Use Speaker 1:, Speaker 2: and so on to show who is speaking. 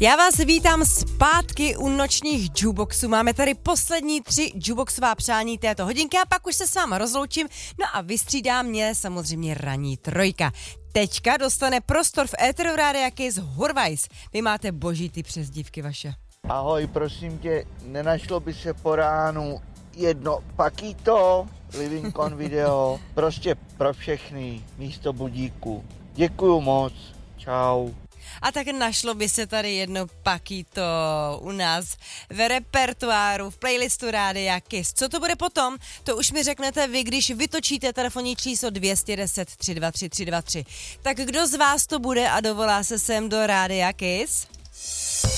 Speaker 1: Já vás vítám zpátky u nočních jukeboxů. Máme tady poslední 3 jukeboxová přání této hodinky a pak už se s váma rozloučím. No a vystřídá mě samozřejmě ranní trojka. Teďka dostane prostor v éteru Rádia Kiss Hurvajs. Vy máte boží ty přezdívky vaše.
Speaker 2: Ahoj, prosím tě, nenašlo by se po ránu jedno pakito, Living On video, prostě pro všechny místo budíku. Děkuju moc, čau.
Speaker 1: A tak našlo by se tady jedno pakito u nás v repertoáru, v playlistu Rádia Kiss. Co to bude potom? To už mi řeknete vy, když vytočíte telefonní číslo 210 323 323. Tak kdo z vás to bude a dovolá se sem do Rádia Kiss?